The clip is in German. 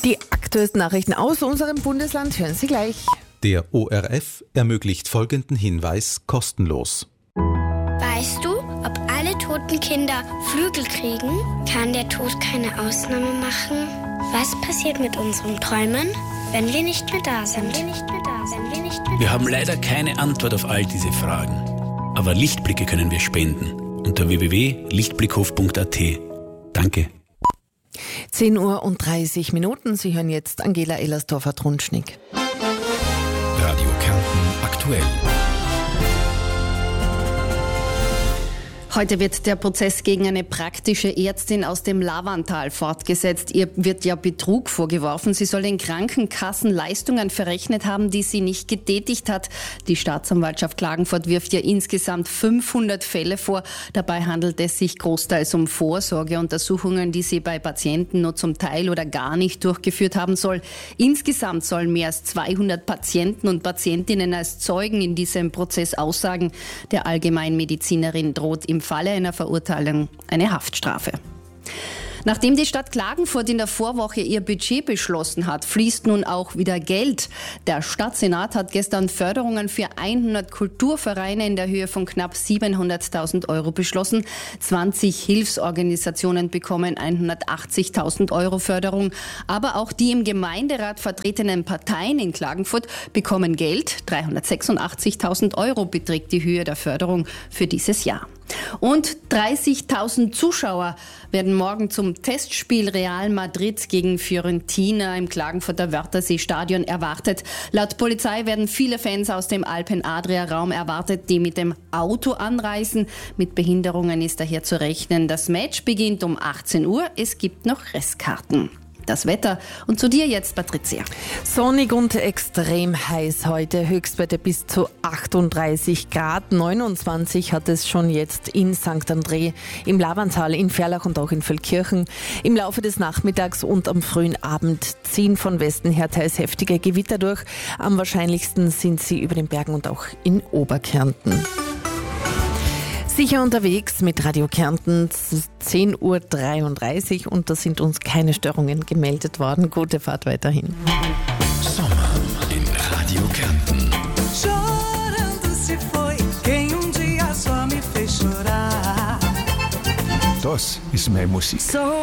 Die aktuellsten Nachrichten aus unserem Bundesland hören Sie gleich. Der ORF ermöglicht folgenden Hinweis kostenlos. Weißt du, ob alle toten Kinder Flügel kriegen? Kann der Tod keine Ausnahme machen? Was passiert mit unseren Träumen, wenn wir nicht mehr da sind? Wir haben leider keine Antwort auf all diese Fragen. Aber Lichtblicke können wir spenden. Unter www.lichtblickhof.at. Danke. 10:30 Uhr. Sie hören jetzt Angela Ellersdorfer-Trunschnick. Radio Kärnten aktuell. Heute wird der Prozess gegen eine praktische Ärztin aus dem Lavantal fortgesetzt. Ihr wird ja Betrug vorgeworfen. Sie soll den Krankenkassen Leistungen verrechnet haben, die sie nicht getätigt hat. Die Staatsanwaltschaft Klagenfurt wirft ihr insgesamt 500 Fälle vor. Dabei handelt es sich großteils um Vorsorgeuntersuchungen, die sie bei Patienten nur zum Teil oder gar nicht durchgeführt haben soll. Insgesamt sollen mehr als 200 Patienten und Patientinnen als Zeugen in diesem Prozess aussagen. Der Allgemeinmedizinerin droht im Falle einer Verurteilung eine Haftstrafe. Nachdem die Stadt Klagenfurt in der Vorwoche ihr Budget beschlossen hat, fließt nun auch wieder Geld. Der Stadtsenat hat gestern Förderungen für 100 Kulturvereine in der Höhe von knapp 700.000 Euro beschlossen. 20 Hilfsorganisationen bekommen 180.000 Euro Förderung. Aber auch die im Gemeinderat vertretenen Parteien in Klagenfurt bekommen Geld. 386.000 Euro beträgt die Höhe der Förderung für dieses Jahr. Und 30.000 Zuschauer werden morgen zum Testspiel Real Madrid gegen Fiorentina im Klagenfurter Wörthersee-Stadion erwartet. Laut Polizei werden viele Fans aus dem Alpen-Adria-Raum erwartet, die mit dem Auto anreisen. Mit Behinderungen ist daher zu rechnen. Das Match beginnt um 18 Uhr. Es gibt noch Restkarten. Das Wetter. Und zu dir jetzt, Patricia. Sonnig und extrem heiß heute. Höchstwerte bis zu 38 Grad. 29 hat es schon jetzt in St. André, im Lavantal, in Ferlach und auch in Feldkirchen. Im Laufe des Nachmittags und am frühen Abend ziehen von Westen her teils heftige Gewitter durch. Am wahrscheinlichsten sind sie über den Bergen und auch in Oberkärnten. Sicher unterwegs mit Radio Kärnten, 10:33 Uhr und da sind uns keine Störungen gemeldet worden. Gute Fahrt weiterhin. Sommer in Radio Kärnten. Chorando se foi quem dia só me fez chorar. Das ist meine Musik. So